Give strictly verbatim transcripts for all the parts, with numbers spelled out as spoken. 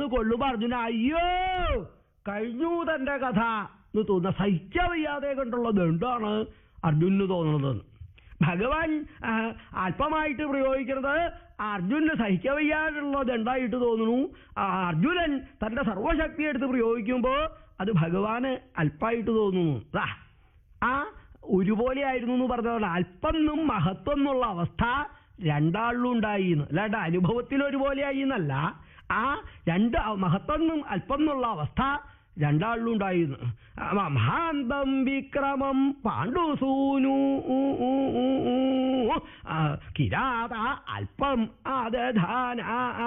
കൊള്ളുമ്പോ അർജുന അയ്യോ കഴിഞ്ഞു തന്റെ കഥ എന്ന് തോന്നുന്ന സഹിക്കാൻ വയ്യാതെ കണ്ടുള്ളത് എന്താണ് അർജുനന് തോന്നുന്നത്. ഭഗവാൻ അല്പമായിട്ട് പ്രയോഗിക്കുന്നത് അർജുനന് സഹിക്കാൻ വയ്യാതുള്ളത് എന്തായിട്ട് തോന്നുന്നു. അർജുനൻ തന്റെ സർവശക്തി എടുത്ത് പ്രയോഗിക്കുമ്പോ അത് ഭഗവാന് അല്പമായിട്ട് തോന്നുന്നു. ആ ഒരുപോലെ ആയിരുന്നു എന്ന് പറഞ്ഞതാണ്. അല്പമെന്നും മഹത്വം എന്നുള്ള അവസ്ഥ രണ്ടാളിലും ഉണ്ടായി എന്ന്, അല്ലാണ്ട് അനുഭവത്തിൽ ഒരുപോലെ ആയി എന്നല്ല. ആ രണ്ട് മഹത്വം എന്നും അല്പം എന്നുള്ള അവസ്ഥ രണ്ടാളിലും ഉണ്ടായിരുന്നു. മഹാന്തം വിക്രമം പാണ്ഡുസൂനു കിരാത അല്പം ആദധാന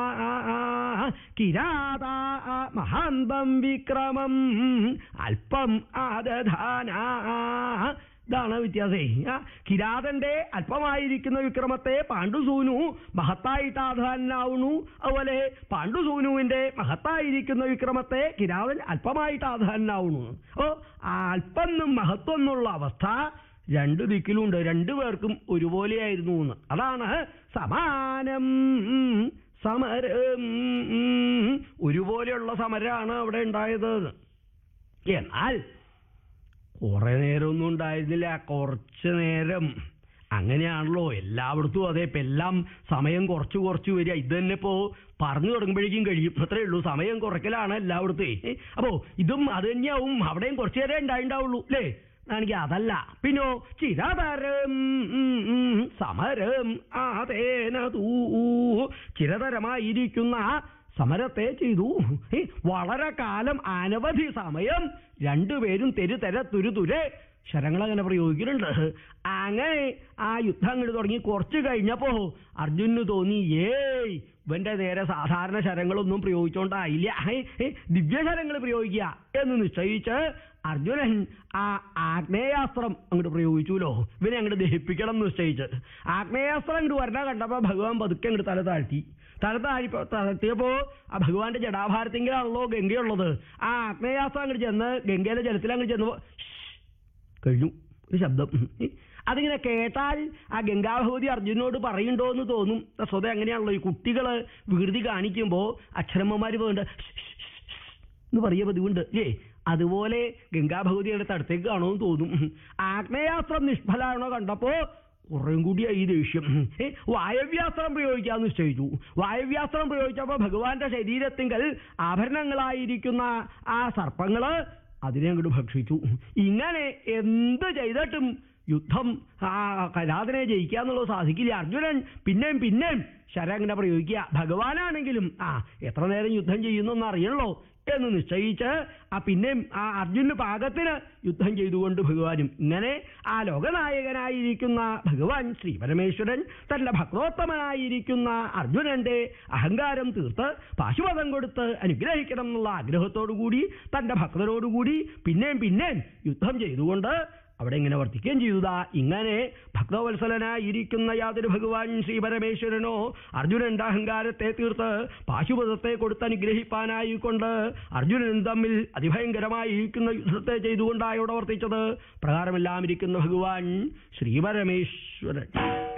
കിരാത മഹാന്തം വിക്രമം അല്പം ആദധാന. ഇതാണ് വ്യത്യാസേ. കിരാതന്റെ അല്പമായിരിക്കുന്ന വിക്രമത്തെ പാണ്ഡുസൂനു മഹത്തായിട്ട് ആധാനാവുന്നു. അതുപോലെ പാണ്ഡുസൂനുവിന്റെ മഹത്തായിരിക്കുന്ന വിക്രമത്തെ കിരാതൻ അല്പമായിട്ട് ആധാനാവുന്നു. ഓ അല്പമെന്നും മഹത്വം എന്നുള്ള അവസ്ഥ രണ്ടു ദിക്കിലുണ്ട്, രണ്ടു പേർക്കും ഒരുപോലെയായിരുന്നു എന്ന്. അതാണ് സമാനം സമരം. ഒരുപോലെയുള്ള സമരമാണ് അവിടെ ഉണ്ടായത്. എന്നാൽ കുറെ നേരമൊന്നും ഉണ്ടായിരുന്നില്ല, കുറച്ച് നേരം. അങ്ങനെയാണല്ലോ എല്ലായിടത്തും. അതെ, ഇപ്പം എല്ലാം സമയം കുറച്ച് കുറച്ച് വരിക. ഇത് തന്നെ ഇപ്പോ പറഞ്ഞു തുടങ്ങുമ്പോഴേക്കും കഴിയും, അത്രേ ഉള്ളൂ. സമയം കുറയ്ക്കലാണ് എല്ലായിടത്തും. അപ്പോ ഇതും അത് തന്നെയാവും. അവിടെയും കുറച്ചു നേരം ഉണ്ടായിണ്ടാവുള്ളൂ അല്ലേ? എനിക്ക് അതല്ല. പിന്നോ ചിരതരം സമരം ആതേന തൂ ചിരതരമായിരിക്കുന്ന സമരത്തെ ചെയ്തു. വളരെ കാലം അനവധി സമയം രണ്ടുപേരും തെരു തെര തുരു തുരെ ശരങ്ങളങ്ങനെ പ്രയോഗിക്കുന്നുണ്ട്. അങ്ങനെ ആ യുദ്ധം അങ്ങോട്ട് തുടങ്ങി കുറച്ച് കഴിഞ്ഞപ്പോ അർജുനന് തോന്നി ഏയ് ഇവന്റെ നേരെ സാധാരണ ശരങ്ങളൊന്നും പ്രയോഗിച്ചോണ്ടായില്ല, ദിവ്യശരങ്ങൾ പ്രയോഗിക്കുക എന്ന് നിശ്ചയിച്ച് അർജുനൻ ആ ആഗ്നേയാസ്ത്രം അങ്ങോട്ട് പ്രയോഗിച്ചുല്ലോ. ഇവനെ അങ്ങോട്ട് ദഹിപ്പിക്കണം എന്ന് നിശ്ചയിച്ച് ആഗ്നേയാസ്ത്രം അങ്ങോട്ട് വരണ കണ്ടപ്പോ ഭഗവാൻ പതുക്കെ അങ്ങോട്ട് തല താഴ്ത്തി. തല താഴി താഴ്ത്തിയപ്പോ ആ ഭഗവാന്റെ ജടാഭാരത്തിങ്കിലാണല്ലോ ഗംഗയുള്ളത്. ആ ആഗ്നേയാസ്ത്രം അങ്ങോട്ട് ചെന്ന് ഗംഗയിലെ ജലത്തിൽ അങ്ങോട്ട് ചെന്നപ്പോ കഴിഞ്ഞു ഒരു ശബ്ദം. അതിങ്ങനെ കേട്ടാൽ ആ ഗംഗാഭഗവതി അർജുനോട് പറയുണ്ടോ എന്ന് തോന്നും. സ്വതേ അങ്ങനെയാണല്ലോ, ഈ കുട്ടികള് വികൃതി കാണിക്കുമ്പോ അക്ഷരമ്മമാര് പോകണ്ട എന്ന് പറയുക പതിവുണ്ട് ഏ. അതുപോലെ ഗംഗാഭഗവതിയുടെ തടത്തേക്ക് കാണോ എന്ന് തോന്നും. ആഗ്നേയാസ്ത്രം നിഷ്ഫലാണോ കണ്ടപ്പോ കുറേം കൂടിയായി ഈ ദേഷ്യം. വായവ്യാസ്ത്രം പ്രയോഗിക്കാന്ന് നിശ്ചയിച്ചു. വായവ്യാസ്ത്രം പ്രയോഗിച്ചപ്പോ ഭഗവാന്റെ ശരീരത്തിങ്കൽ ആഭരണങ്ങളായിരിക്കുന്ന ആ സർപ്പങ്ങള് അതിനെ അങ്ങോട്ട് ഭക്ഷിച്ചു. ഇങ്ങനെ എന്ത് ചെയ്തിട്ടും യുദ്ധം ആ കലാതിനെ ജയിക്കാന്നുള്ളത് സാധിക്കില്ല. അർജുനൻ പിന്നെയും പിന്നെയും ശരം അങ്ങനെ പ്രയോഗിക്കുക. ഭഗവാനാണെങ്കിലും ആ എത്ര നേരം യുദ്ധം ചെയ്യുന്നൊന്നും അറിയണല്ലോ എന്ന് നിശ്ചയിച്ച് ആ പിന്നെയും ആ അർജുനന് പാകത്തിന് യുദ്ധം ചെയ്തുകൊണ്ട് ഭഗവാനും. ഇങ്ങനെ ആ ലോകനായകനായിരിക്കുന്ന ഭഗവാൻ ശ്രീ പരമേശ്വരൻ തന്റെ ഭക്തോത്തമനായിരിക്കുന്ന അർജുനന്റെ അഹങ്കാരം തീർത്ത് പാശുപതം കൊടുത്ത് അനുഗ്രഹിക്കണം എന്നുള്ള ആഗ്രഹത്തോടുകൂടി തന്റെ ഭക്തരോടുകൂടി പിന്നെയും പിന്നെയും യുദ്ധം ചെയ്തുകൊണ്ട് അവിടെ ഇങ്ങനെ വർത്തിക്കുകയും ചെയ്തതാ. ഇങ്ങനെ ഭക്തവത്സലനായിരിക്കുന്ന യാതൊരു ഭഗവാൻ ശ്രീ പരമേശ്വരനോ അർജുനന്റെ അഹങ്കാരത്തെ തീർത്ത് പാശുപതത്തെ കൊടുത്ത് അനുഗ്രഹിപ്പാനായിക്കൊണ്ട് അർജുനനും തമ്മിൽ അതിഭയങ്കരമായിരിക്കുന്ന യുദ്ധത്തെ ചെയ്തുകൊണ്ടാണ് ഇവിടെ വർത്തിച്ചത്. പ്രകാരമെല്ലാം ഇരിക്കുന്ന ഭഗവാൻ ശ്രീ പരമേശ്വരൻ.